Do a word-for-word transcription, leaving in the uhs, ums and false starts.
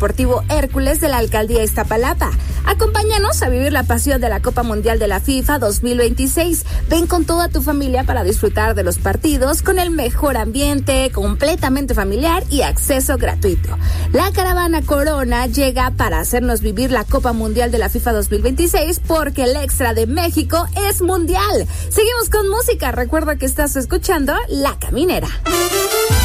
Polideportivo Hércules de la Alcaldía Iztapalapa. Acompáñanos a vivir la pasión de la Copa Mundial de la FIFA dos mil veintiséis. Ven con toda tu familia para disfrutar de los partidos con el mejor ambiente, completamente familiar y acceso gratuito. La caravana Corona llega para hacernos vivir la Copa Mundial de la FIFA dos mil veintiséis porque el extra de México es mundial. Seguimos con música. Recuerda que estás escuchando La Caminera.